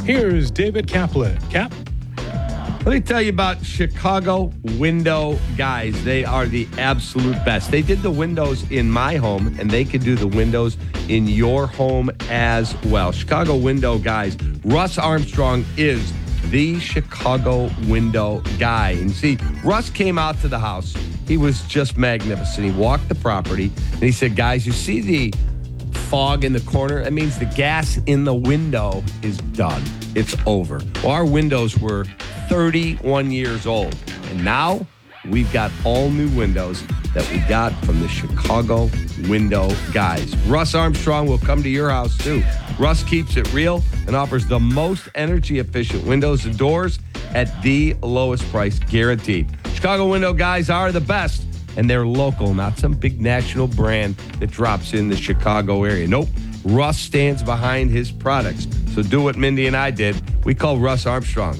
Here's David Kaplan. Cap? Let me tell you about Chicago Window Guys. They are the absolute best. They did the windows in my home, and they could do the windows in your home as well. Chicago Window Guys. Russ Armstrong is the Chicago Window Guy. And see, Russ came out to the house. He was just magnificent. He walked the property, and he said, guys, you see the fog in the corner? That means the gas in the window is done. It's over. Well, our windows were 31 years old, and now we've got all new windows that we got from the Chicago Window Guys. Russ Armstrong will come to your house too. Russ keeps it real and offers the most energy efficient windows and doors at the lowest price guaranteed. Chicago Window Guys are the best, and they're local, not some big national brand that drops in the Chicago area. Nope. Russ stands behind his products. So do what Mindy and I did. We call Russ Armstrong,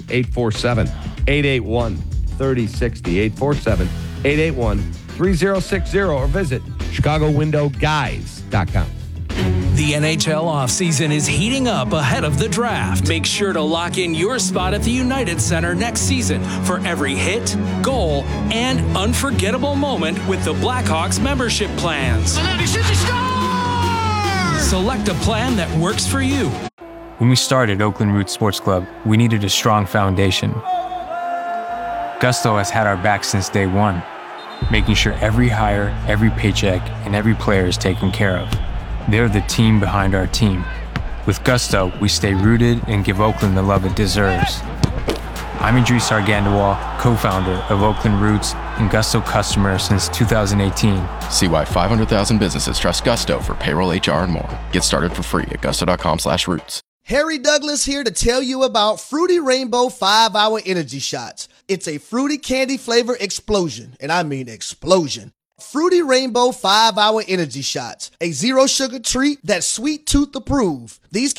847-881-3060, 847-881-3060, or visit ChicagoWindowGuys.com. The NHL offseason is heating up ahead of the draft. Make sure to lock in your spot at the United Center next season for every hit, goal, and unforgettable moment with the Blackhawks membership plans. Select a plan that works for you. When we started Oakland Roots Sports Club, we needed a strong foundation. Gusto has had our back since day one, making sure every hire, every paycheck, and every player is taken care of. They're the team behind our team. With Gusto, we stay rooted and give Oakland the love it deserves. I'm Idris Argandawal, co-founder of Oakland Roots and Gusto customer since 2018. See why 500,000 businesses trust Gusto for payroll, HR, and more. Get started for free at gusto.com/roots. Harry Douglas here to tell you about Fruity Rainbow 5-Hour Energy Shots. It's a fruity candy flavor explosion, and I mean explosion. Fruity Rainbow 5-Hour Energy Shots, a zero sugar treat that's sweet tooth approved. These